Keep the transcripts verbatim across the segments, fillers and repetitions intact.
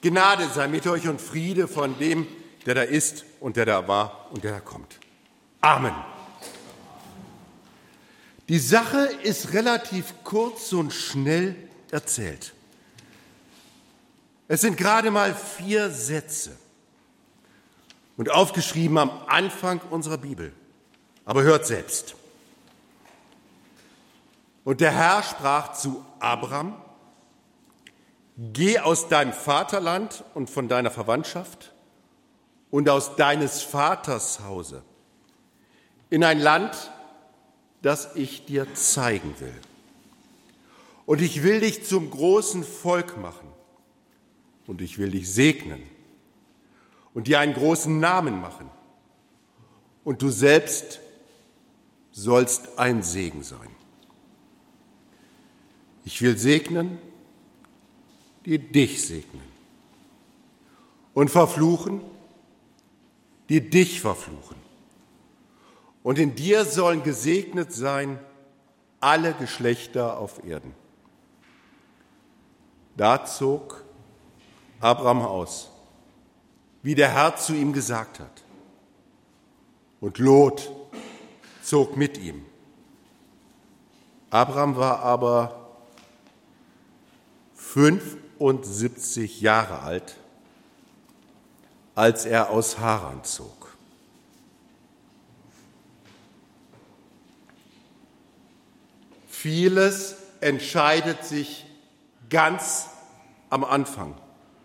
Gnade sei mit euch und Friede von dem, der da ist und der da war und der da kommt. Amen. Die Sache ist relativ kurz und schnell erzählt. Es sind gerade mal vier Sätze und aufgeschrieben am Anfang unserer Bibel. Aber hört selbst. Und der Herr sprach zu Abram: Geh aus deinem Vaterland und von deiner Verwandtschaft und aus deines Vaters Hause in ein Land, das ich dir zeigen will. Und ich will dich zum großen Volk machen und ich will dich segnen und dir einen großen Namen machen. Und du selbst sollst ein Segen sein. Ich will segnen, die dich segnen, und verfluchen, die dich verfluchen. Und in dir sollen gesegnet sein alle Geschlechter auf Erden. Da zog Abram aus, wie der Herr zu ihm gesagt hat. Und Lot zog mit ihm. Abram war aber fünfundsiebzig Jahre alt, als er aus Haran zog. Vieles entscheidet sich ganz am Anfang.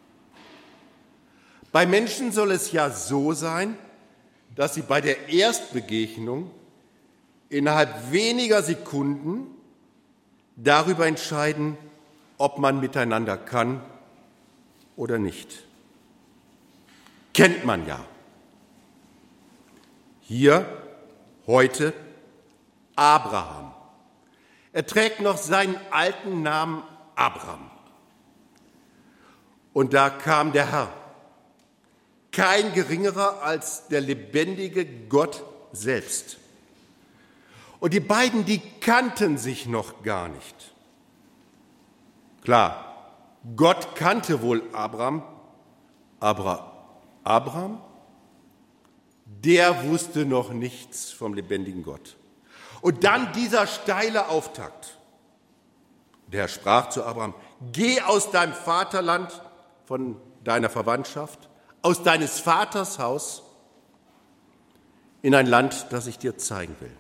Bei Menschen soll es ja so sein, dass sie bei der Erstbegegnung innerhalb weniger Sekunden darüber entscheiden, ob man miteinander kann oder nicht. Kennt man ja. Hier heute Abraham. Er trägt noch seinen alten Namen Abram. Und da kam der Herr, kein geringerer als der lebendige Gott selbst. Und die beiden, die kannten sich noch gar nicht. Klar, Gott kannte wohl Abram, aber Abram, der wusste noch nichts vom lebendigen Gott. Und dann dieser steile Auftakt. Der Herr sprach zu Abram: Geh aus deinem Vaterland, von deiner Verwandtschaft, aus deines Vaters Haus, in ein Land, das ich dir zeigen will.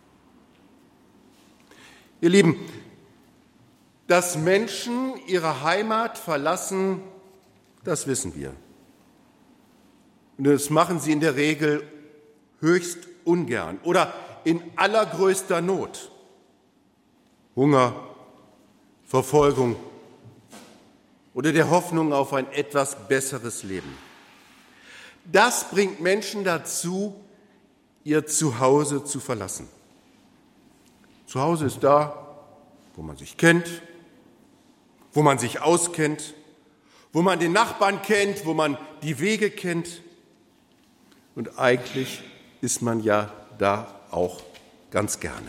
Ihr Lieben, dass Menschen ihre Heimat verlassen, das wissen wir. Und das machen sie in der Regel höchst ungern oder in allergrößter Not. Hunger, Verfolgung oder der Hoffnung auf ein etwas besseres Leben. Das bringt Menschen dazu, ihr Zuhause zu verlassen. Zuhause ist da, wo man sich kennt, wo man sich auskennt, wo man den Nachbarn kennt, wo man die Wege kennt. Und eigentlich ist man ja da auch ganz gerne.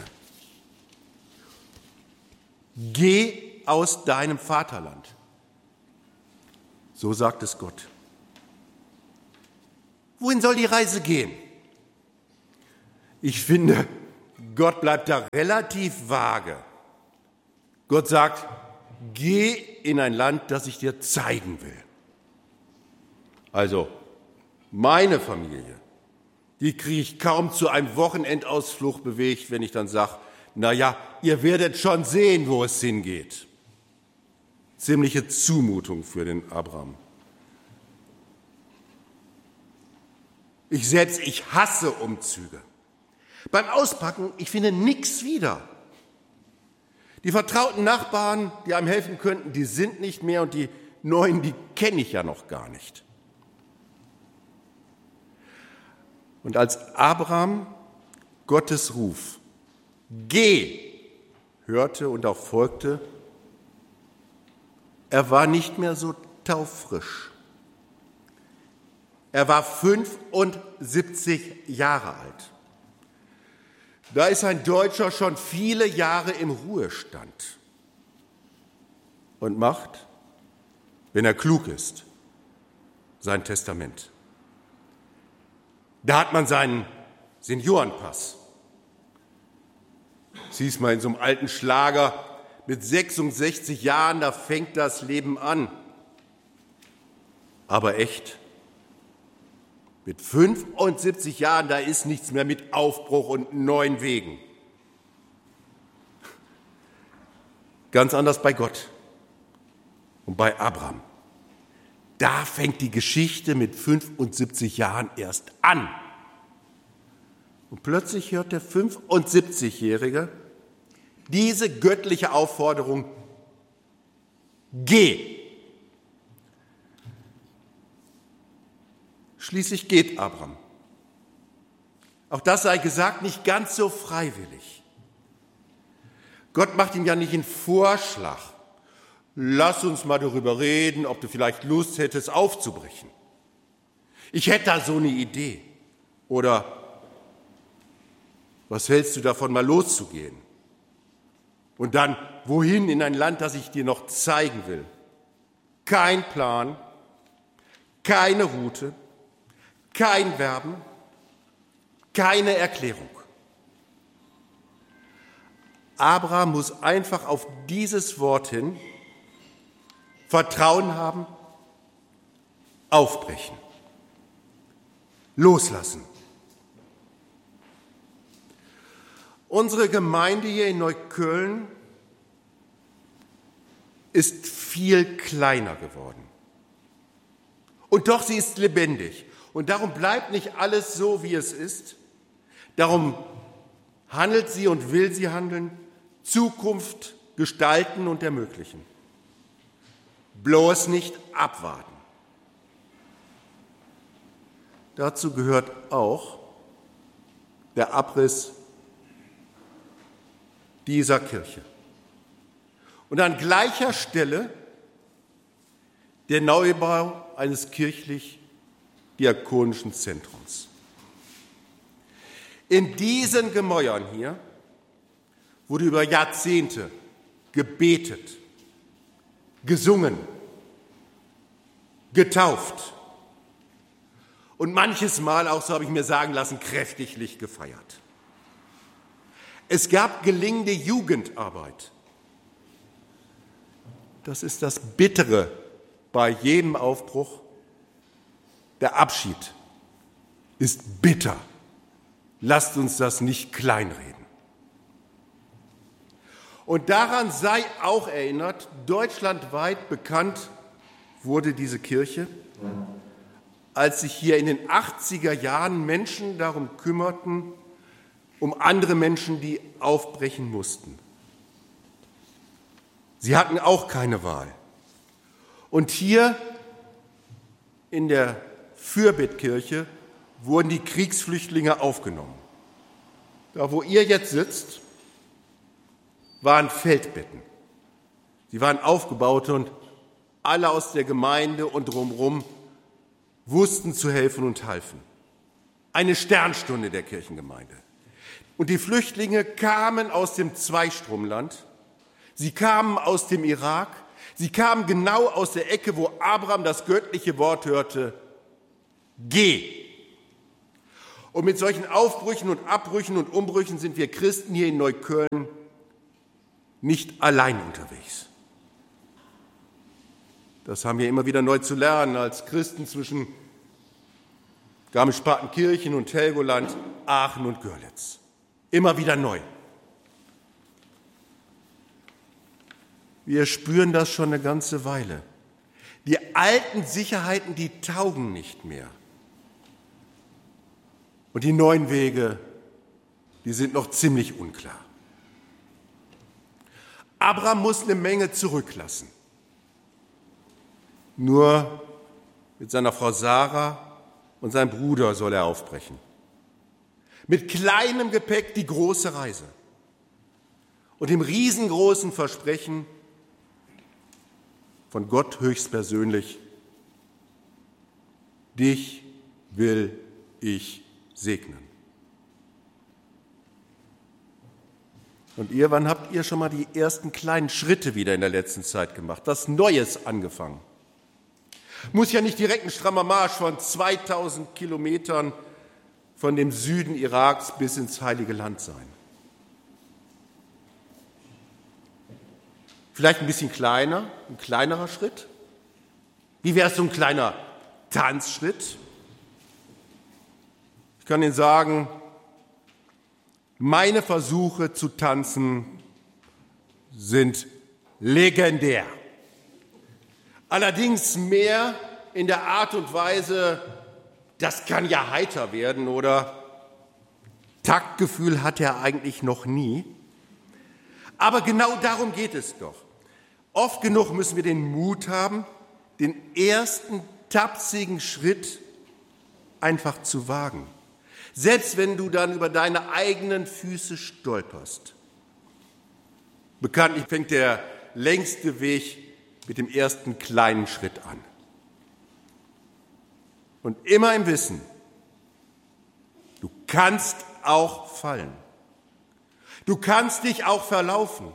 Geh aus deinem Vaterland. So sagt es Gott. Wohin soll die Reise gehen? Ich finde, Gott bleibt da relativ vage. Gott sagt, geh in ein Land, das ich dir zeigen will. Also, meine Familie, die kriege ich kaum zu einem Wochenendausflug bewegt, wenn ich dann sage, na ja, ihr werdet schon sehen, wo es hingeht. Ziemliche Zumutung für den Abraham. Ich selbst, ich hasse Umzüge. Beim Auspacken, ich finde nichts wieder. Die vertrauten Nachbarn, die einem helfen könnten, die sind nicht mehr und die neuen, die kenne ich ja noch gar nicht. Und als Abraham Gottes Ruf, geh, hörte und auch folgte, er war nicht mehr so taufrisch. Er war fünfundsiebzig Jahre alt. Da ist ein Deutscher schon viele Jahre im Ruhestand und macht, wenn er klug ist, sein Testament. Da hat man seinen Seniorenpass. Siehst mal in so einem alten Schlager, mit sechsundsechzig Jahren, da fängt das Leben an. Aber echt, mit fünfundsiebzig Jahren, da ist nichts mehr mit Aufbruch und neuen Wegen. Ganz anders bei Gott und bei Abraham. Da fängt die Geschichte mit fünfundsiebzig Jahren erst an. Und plötzlich hört der fünfundsiebzigjährige diese göttliche Aufforderung: Geh. Schließlich geht Abraham. Auch das sei gesagt, nicht ganz so freiwillig. Gott macht ihm ja nicht einen Vorschlag. Lass uns mal darüber reden, ob du vielleicht Lust hättest, aufzubrechen. Ich hätte da so eine Idee. Oder was hältst du davon, mal loszugehen? Und dann, wohin? In ein Land, das ich dir noch zeigen will. Kein Plan, keine Route, kein Werben, keine Erklärung. Abraham muss einfach auf dieses Wort hin Vertrauen haben, aufbrechen, loslassen. Unsere Gemeinde hier in Neukölln ist viel kleiner geworden. Und doch, sie ist lebendig. Und darum bleibt nicht alles so, wie es ist. Darum handelt sie und will sie handeln, Zukunft gestalten und ermöglichen. Bloß nicht abwarten. Dazu gehört auch der Abriss dieser Kirche. Und an gleicher Stelle der Neubau eines kirchlich-diakonischen Zentrums. In diesen Gemäuern hier wurde über Jahrzehnte gebetet, gesungen, getauft und manches Mal auch, so habe ich mir sagen lassen, kräftiglich gefeiert. Es gab gelingende Jugendarbeit. Das ist das Bittere bei jedem Aufbruch. Der Abschied ist bitter. Lasst uns das nicht kleinreden. Und daran sei auch erinnert, deutschlandweit bekannt wurde diese Kirche, als sich hier in den achtziger Jahren Menschen darum kümmerten, um andere Menschen, die aufbrechen mussten. Sie hatten auch keine Wahl. Und hier in der Fürbittkirche wurden die Kriegsflüchtlinge aufgenommen. Da, wo ihr jetzt sitzt, waren Feldbetten. Sie waren aufgebaut und alle aus der Gemeinde und drumherum wussten zu helfen und halfen. Eine Sternstunde der Kirchengemeinde. Und die Flüchtlinge kamen aus dem Zweistromland, sie kamen aus dem Irak, sie kamen genau aus der Ecke, wo Abraham das göttliche Wort hörte: Geh. Und mit solchen Aufbrüchen und Abbrüchen und Umbrüchen sind wir Christen hier in Neukölln nicht allein unterwegs. Das haben wir immer wieder neu zu lernen als Christen zwischen Garmisch-Partenkirchen und Helgoland, Aachen und Görlitz. Immer wieder neu. Wir spüren das schon eine ganze Weile. Die alten Sicherheiten, die taugen nicht mehr. Und die neuen Wege, die sind noch ziemlich unklar. Abraham muss eine Menge zurücklassen. Nur mit seiner Frau Sarah und seinem Bruder soll er aufbrechen. Mit kleinem Gepäck die große Reise. Und dem riesengroßen Versprechen von Gott höchstpersönlich: Dich will ich segnen. Und ihr, wann habt ihr schon mal die ersten kleinen Schritte wieder in der letzten Zeit gemacht? Was Neues angefangen? Muss ja nicht direkt ein strammer Marsch von zweitausend Kilometern von dem Süden Iraks bis ins Heilige Land sein. Vielleicht ein bisschen kleiner, ein kleinerer Schritt. Wie wäre es so ein kleiner Tanzschritt? Ich kann Ihnen sagen, meine Versuche zu tanzen sind legendär. Allerdings mehr in der Art und Weise, das kann ja heiter werden oder Taktgefühl hat er eigentlich noch nie. Aber genau darum geht es doch. Oft genug müssen wir den Mut haben, den ersten tapsigen Schritt einfach zu wagen. Selbst wenn du dann über deine eigenen Füße stolperst. Bekanntlich fängt der längste Weg mit dem ersten kleinen Schritt an. Und immer im Wissen, du kannst auch fallen. Du kannst dich auch verlaufen.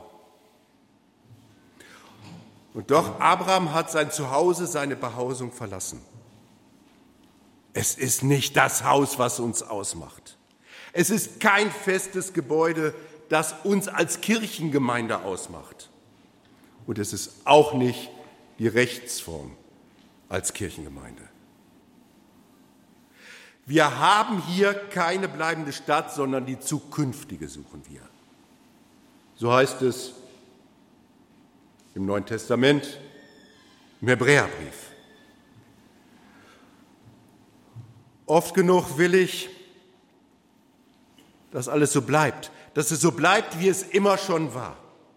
Und doch, Abraham hat sein Zuhause, seine Behausung verlassen. Es ist nicht das Haus, was uns ausmacht. Es ist kein festes Gebäude, das uns als Kirchengemeinde ausmacht. Und es ist auch nicht die Rechtsform als Kirchengemeinde. Wir haben hier keine bleibende Stadt, sondern die zukünftige suchen wir. So heißt es im Neuen Testament, im Hebräerbrief. Oft genug will ich, dass alles so bleibt, dass es so bleibt, wie es immer schon war.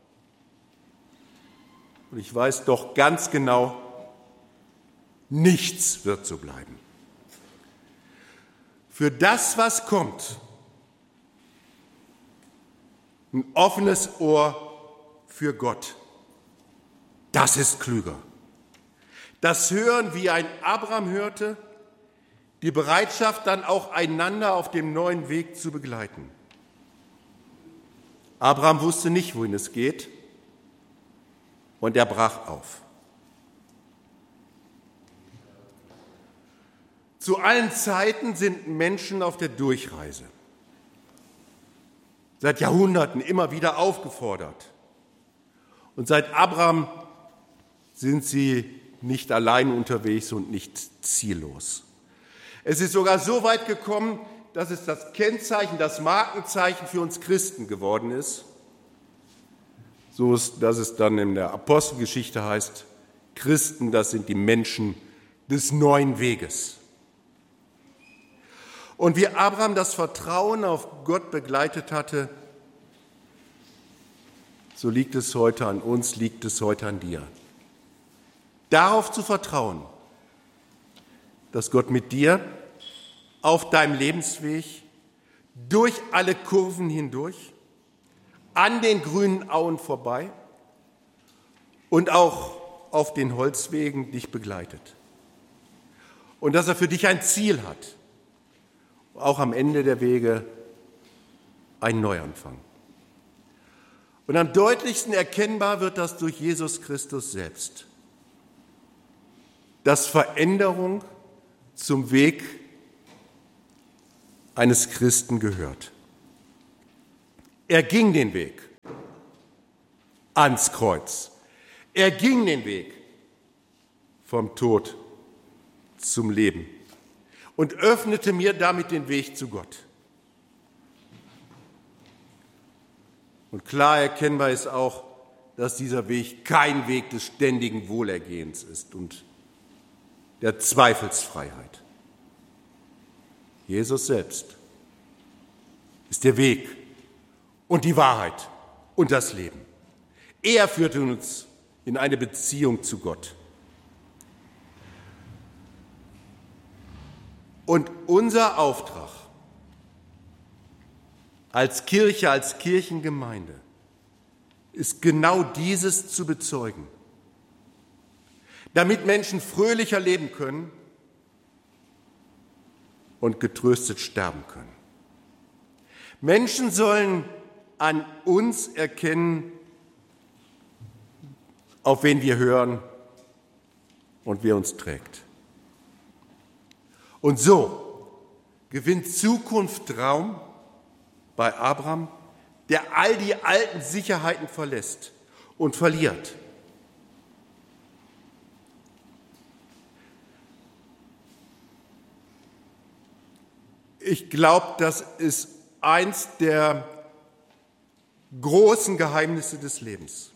Und ich weiß doch ganz genau, nichts wird so bleiben. Für das, was kommt, ein offenes Ohr für Gott, das ist klüger. Das Hören, wie ein Abraham hörte, die Bereitschaft, dann auch einander auf dem neuen Weg zu begleiten. Abraham wusste nicht, wohin es geht, und er brach auf. Zu allen Zeiten sind Menschen auf der Durchreise. Seit Jahrhunderten immer wieder aufgefordert. Und seit Abraham sind sie nicht allein unterwegs und nicht ziellos. Es ist sogar so weit gekommen, dass es das Kennzeichen, das Markenzeichen für uns Christen geworden ist. So ist, dass es dann in der Apostelgeschichte heißt, Christen, das sind die Menschen des neuen Weges. Und wie Abraham das Vertrauen auf Gott begleitet hatte, so liegt es heute an uns, liegt es heute an dir. Darauf zu vertrauen, dass Gott mit dir auf deinem Lebensweg durch alle Kurven hindurch, an den grünen Auen vorbei und auch auf den Holzwegen dich begleitet. Und dass er für dich ein Ziel hat, auch am Ende der Wege ein Neuanfang. Und am deutlichsten erkennbar wird das durch Jesus Christus selbst, dass Veränderung zum Weg eines Christen gehört. Er ging den Weg ans Kreuz. Er ging den Weg vom Tod zum Leben und öffnete mir damit den Weg zu Gott. Und klar erkennbar ist auch, dass dieser Weg kein Weg des ständigen Wohlergehens ist und der Zweifelsfreiheit. Jesus selbst ist der Weg und die Wahrheit und das Leben. Er führt uns in eine Beziehung zu Gott. Und unser Auftrag als Kirche, als Kirchengemeinde ist genau dieses zu bezeugen, damit Menschen fröhlicher leben können und getröstet sterben können. Menschen sollen an uns erkennen, auf wen wir hören und wer uns trägt. Und so gewinnt Zukunft Raum bei Abraham, der all die alten Sicherheiten verlässt und verliert. Ich glaube, das ist eins der großen Geheimnisse des Lebens.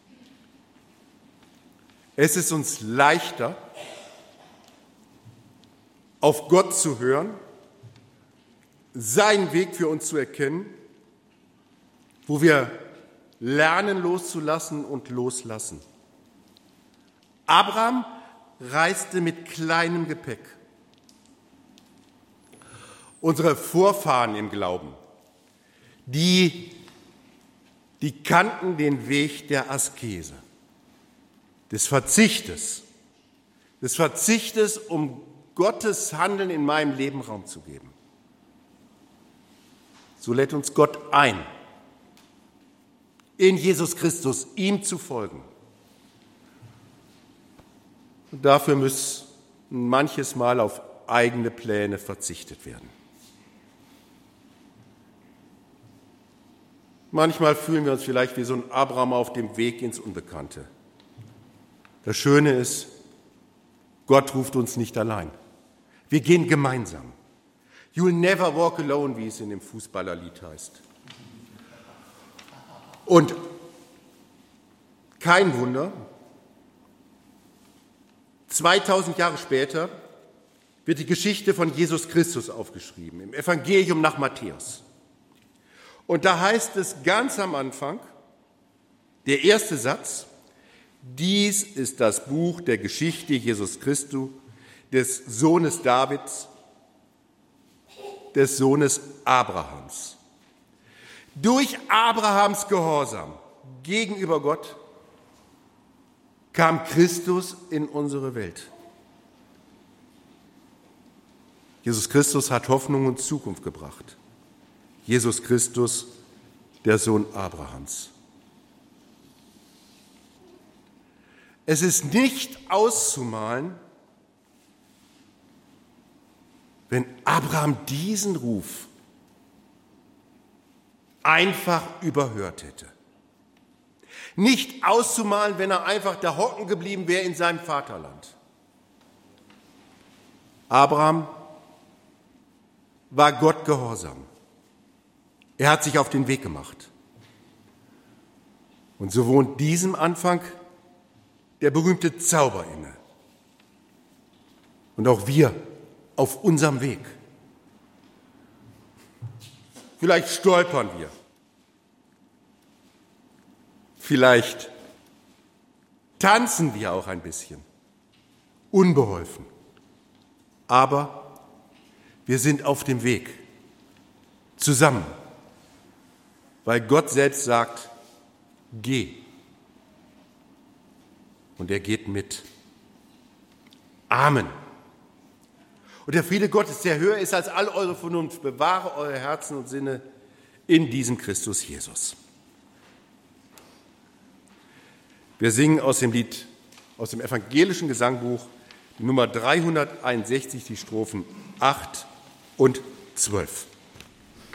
Es ist uns leichter, auf Gott zu hören, seinen Weg für uns zu erkennen, wo wir lernen loszulassen und loslassen. Abraham reiste mit kleinem Gepäck. Unsere Vorfahren im Glauben, die, die kannten den Weg der Askese, des Verzichtes, des Verzichtes, um Gottes Handeln in meinem Leben Raum zu geben. So lädt uns Gott ein, in Jesus Christus, ihm zu folgen. Und dafür muss manches Mal auf eigene Pläne verzichtet werden. Manchmal fühlen wir uns vielleicht wie so ein Abraham auf dem Weg ins Unbekannte. Das Schöne ist, Gott ruft uns nicht allein. Wir gehen gemeinsam. You'll never walk alone, wie es in dem Fußballerlied heißt. Und kein Wunder, zweitausend Jahre später wird die Geschichte von Jesus Christus aufgeschrieben, im Evangelium nach Matthäus. Und da heißt es ganz am Anfang, der erste Satz: Dies ist das Buch der Geschichte Jesus Christi, des Sohnes Davids, des Sohnes Abrahams. Durch Abrahams Gehorsam gegenüber Gott kam Christus in unsere Welt. Jesus Christus hat Hoffnung und Zukunft gebracht. Jesus Christus, der Sohn Abrahams. Es ist nicht auszumalen, wenn Abraham diesen Ruf einfach überhört hätte. Nicht auszumalen, wenn er einfach da hocken geblieben wäre in seinem Vaterland. Abraham war Gott gehorsam. Er hat sich auf den Weg gemacht. Und so wohnt diesem Anfang der berühmte Zauber inne. Und auch wir auf unserem Weg. Vielleicht stolpern wir. Vielleicht tanzen wir auch ein bisschen. Unbeholfen. Aber wir sind auf dem Weg. Zusammen. Weil Gott selbst sagt, geh. Und er geht mit. Amen. Und der Friede Gottes, der höher ist als all eure Vernunft, bewahre eure Herzen und Sinne in diesem Christus Jesus. Wir singen aus dem Lied, aus dem evangelischen Gesangbuch, Nummer dreihunderteinundsechzig, die Strophen acht und zwölf.